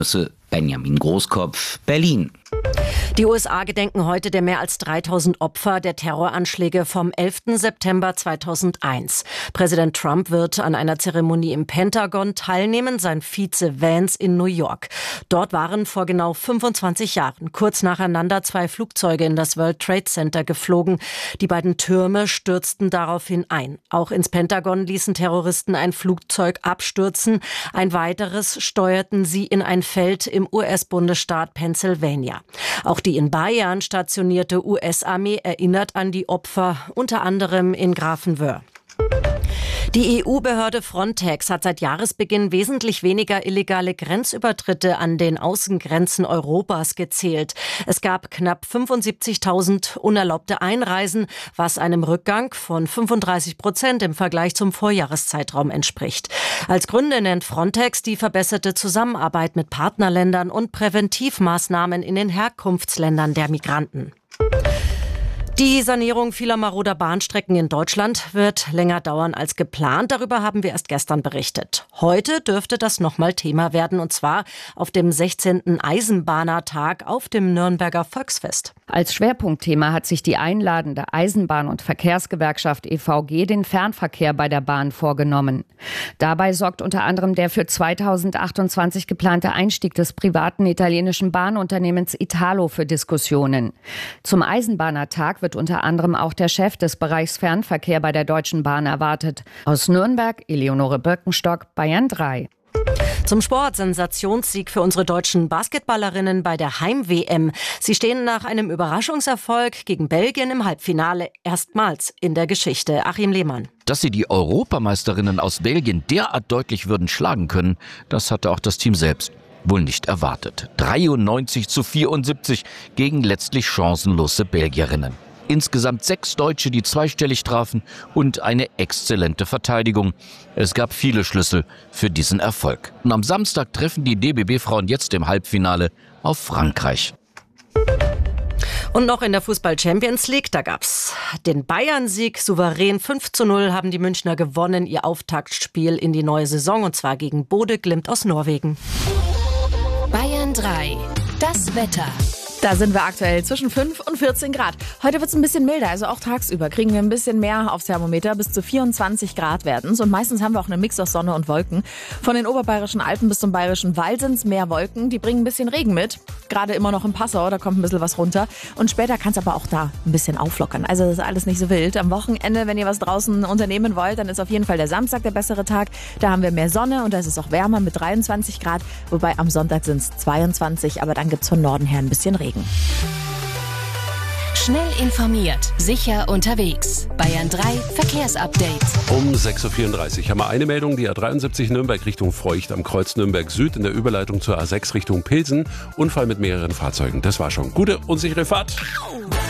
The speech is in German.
Benjamin Großkopf, Berlin. Die USA gedenken heute der mehr als 3000 Opfer der Terroranschläge vom 11. September 2001. Präsident Trump wird an einer Zeremonie im Pentagon teilnehmen, sein Vize Vance in New York. Dort waren vor genau 25 Jahren kurz nacheinander 2 Flugzeuge in das World Trade Center geflogen. Die beiden Türme stürzten daraufhin ein. Auch ins Pentagon ließen Terroristen ein Flugzeug abstürzen. Ein weiteres steuerten sie in ein Feld im US-Bundesstaat Pennsylvania. Auch die in Bayern stationierte US-Armee erinnert an die Opfer, unter anderem in Grafenwöhr. Die EU-Behörde Frontex hat seit Jahresbeginn wesentlich weniger illegale Grenzübertritte an den Außengrenzen Europas gezählt. Es gab knapp 75.000 unerlaubte Einreisen, was einem Rückgang von 35% im Vergleich zum Vorjahreszeitraum entspricht. Als Gründe nennt Frontex die verbesserte Zusammenarbeit mit Partnerländern und Präventivmaßnahmen in den Herkunftsländern der Migranten. Die Sanierung vieler maroder Bahnstrecken in Deutschland wird länger dauern als geplant. Darüber haben wir erst gestern berichtet. Heute dürfte das nochmal Thema werden, und zwar auf dem 16. Eisenbahnertag auf dem Nürnberger Volksfest. Als Schwerpunktthema hat sich die einladende Eisenbahn- und Verkehrsgewerkschaft EVG den Fernverkehr bei der Bahn vorgenommen. Dabei sorgt unter anderem der für 2028 geplante Einstieg des privaten italienischen Bahnunternehmens Italo für Diskussionen. Zum Eisenbahnertag wird unter anderem auch der Chef des Bereichs Fernverkehr bei der Deutschen Bahn erwartet. Aus Nürnberg, Eleonore Birkenstock, Bayern 3. Zum Sport: Sensationssieg für unsere deutschen Basketballerinnen bei der Heim-WM. Sie stehen nach einem Überraschungserfolg gegen Belgien im Halbfinale erstmals in der Geschichte. Achim Lehmann. Dass sie die Europameisterinnen aus Belgien derart deutlich würden schlagen können, das hatte auch das Team selbst wohl nicht erwartet. 93-74 gegen letztlich chancenlose Belgierinnen. Insgesamt 6 Deutsche, die zweistellig trafen, und eine exzellente Verteidigung. Es gab viele Schlüssel für diesen Erfolg. Und am Samstag treffen die DBB-Frauen jetzt im Halbfinale auf Frankreich. Und noch in der Fußball-Champions League, da gab's den Bayern-Sieg. Souverän 5:0 haben die Münchner gewonnen, ihr Auftaktspiel in die neue Saison, und zwar gegen Bode Glimt aus Norwegen. Bayern 3, das Wetter. Da sind wir aktuell zwischen 5 und 14 Grad. Heute wird es ein bisschen milder, also auch tagsüber kriegen wir ein bisschen mehr aufs Thermometer. Bis zu 24 Grad werden es. Und meistens haben wir auch einen Mix aus Sonne und Wolken. Von den oberbayerischen Alpen bis zum bayerischen Wall sind es mehr Wolken. Die bringen ein bisschen Regen mit. Gerade immer noch in Passau, da kommt ein bisschen was runter. Und später kann es aber auch da ein bisschen auflockern. Also das ist alles nicht so wild. Am Wochenende, wenn ihr was draußen unternehmen wollt, dann ist auf jeden Fall der Samstag der bessere Tag. Da haben wir mehr Sonne und da ist es auch wärmer mit 23 Grad. Wobei am Sonntag sind es 22, aber dann gibt es von Norden her ein bisschen Regen. Schnell informiert, sicher unterwegs. Bayern 3 Verkehrsupdate. Um 6.34 Uhr haben wir eine Meldung. Die A73 Nürnberg Richtung Feucht am Kreuz Nürnberg Süd in der Überleitung zur A6 Richtung Pilsen. Unfall mit mehreren Fahrzeugen. Das war schon. Gute und sichere Fahrt.